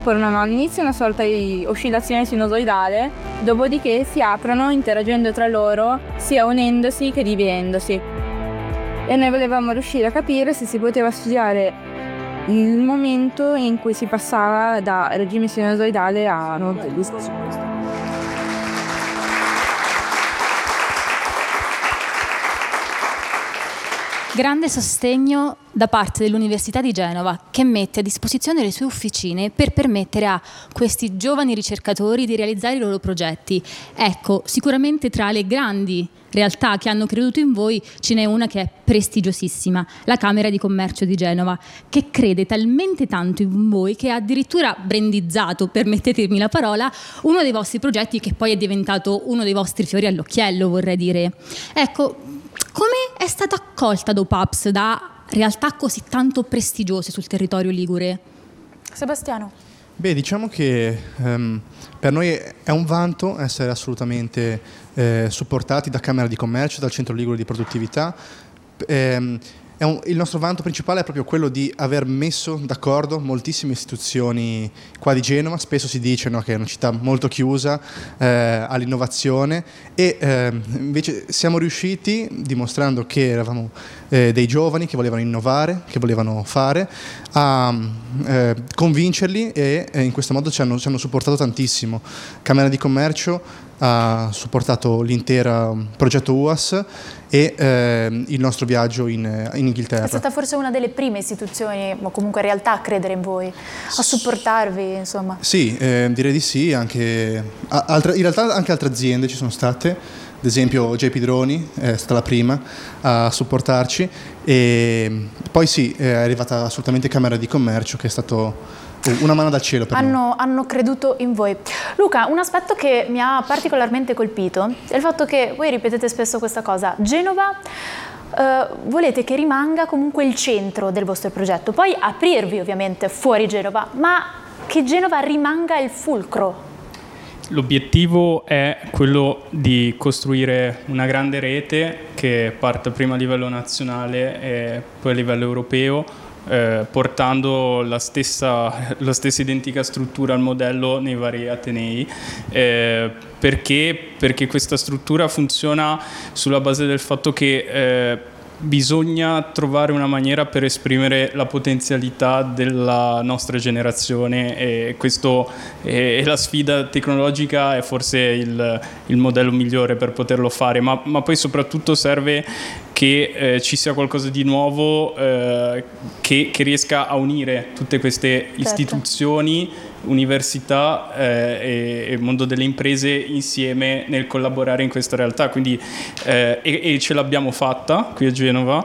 Formano all'inizio una sorta di oscillazione sinusoidale, dopodiché si aprono interagendo tra loro, sia unendosi che dividendosi. E noi volevamo riuscire a capire se si poteva studiare il momento in cui si passava da regime sinusoidale a non. Grande sostegno da parte dell'Università di Genova, che mette a disposizione le sue officine per permettere a questi giovani ricercatori di realizzare i loro progetti. Ecco, sicuramente tra le grandi realtà che hanno creduto in voi ce n'è una che è prestigiosissima, la Camera di Commercio di Genova, che crede talmente tanto in voi che ha addirittura brandizzato, permettetemi la parola, uno dei vostri progetti che poi è diventato uno dei vostri fiori all'occhiello, vorrei dire. Ecco, come è stata accolta DOPAPS da realtà così tanto prestigiose sul territorio ligure? Sebastiano. Beh, diciamo che per noi è un vanto essere assolutamente supportati da Camera di Commercio, dal Centro Ligure di Produttività. Il nostro vanto principale è proprio quello di aver messo d'accordo moltissime istituzioni qua di Genova. Spesso si dice, no, che è una città molto chiusa all'innovazione e invece siamo riusciti, dimostrando che eravamo dei giovani che volevano innovare, che volevano fare, a convincerli e in questo modo ci hanno supportato tantissimo. Camera di Commercio ha supportato l'intero progetto UAS e il nostro viaggio in Inghilterra. È stata forse una delle prime istituzioni, o comunque realtà, a credere in voi, a supportarvi, insomma. Sì, direi di sì, in realtà anche altre aziende ci sono state, ad esempio JP Droni è stata la prima a supportarci e poi sì, è arrivata assolutamente Camera di Commercio, che è stato una mano dal cielo per noi. Hanno creduto in voi. Luca, un aspetto che mi ha particolarmente colpito è il fatto che voi ripetete spesso questa cosa: Genova volete che rimanga comunque il centro del vostro progetto, poi aprirvi ovviamente fuori Genova, ma che Genova rimanga il fulcro. L'obiettivo è quello di costruire una grande rete che parta prima a livello nazionale e poi a livello europeo, portando la stessa identica struttura al modello nei vari atenei, perché questa struttura funziona sulla base del fatto che bisogna trovare una maniera per esprimere la potenzialità della nostra generazione e la sfida tecnologica è forse il modello migliore per poterlo fare, ma poi soprattutto serve che ci sia qualcosa di nuovo che riesca a unire tutte queste istituzioni, università e mondo delle imprese insieme nel collaborare in questa realtà. Quindi e ce l'abbiamo fatta qui a Genova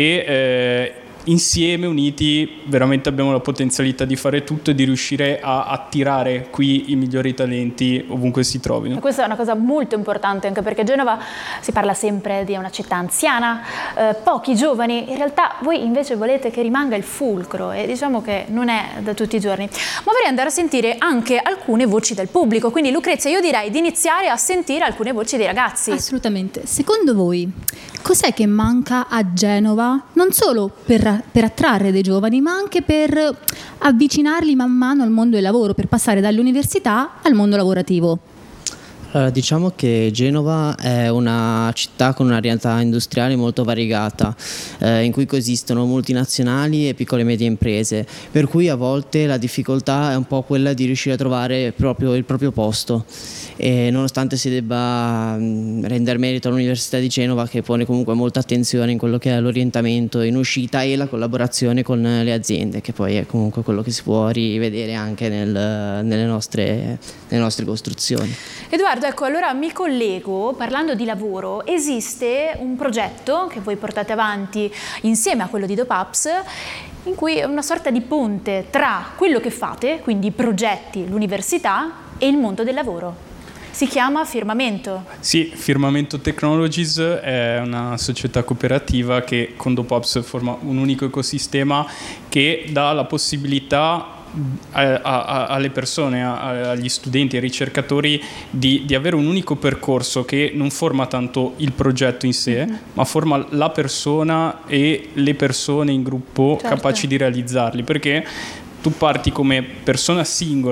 e insieme, uniti, veramente abbiamo la potenzialità di fare tutto e di riuscire a attirare qui i migliori talenti ovunque si trovino. E questa è una cosa molto importante, anche perché Genova si parla sempre di una città anziana, pochi giovani. In realtà voi invece volete che rimanga il fulcro e diciamo che non è da tutti i giorni. Ma vorrei andare a sentire anche alcune voci del pubblico, quindi Lucrezia, io direi di iniziare a sentire alcune voci dei ragazzi. Assolutamente. Secondo voi cos'è che manca a Genova, non solo per attrarre dei giovani, ma anche per avvicinarli man mano al mondo del lavoro, per passare dall'università al mondo lavorativo? Allora, diciamo che Genova è una città con una realtà industriale molto variegata, in cui coesistono multinazionali e piccole e medie imprese, per cui a volte la difficoltà è un po' quella di riuscire a trovare proprio il proprio posto. E nonostante si debba rendere merito all'Università di Genova, che pone comunque molta attenzione in quello che è l'orientamento in uscita e la collaborazione con le aziende, che poi è comunque quello che si può rivedere anche nelle nostre costruzioni. Edoardo, ecco, allora mi collego, parlando di lavoro, esiste un progetto che voi portate avanti insieme a quello di DOPAPS, in cui è una sorta di ponte tra quello che fate, quindi i progetti, l'università, e il mondo del lavoro. Si chiama Firmamento. Sì, Firmamento Technologies è una società cooperativa che con DOPAPS forma un unico ecosistema che dà la possibilità alle persone, agli studenti, ai ricercatori di avere un unico percorso che non forma tanto il progetto in sé, ma forma la persona e le persone in gruppo capaci di realizzarli, perché tu parti come persona singola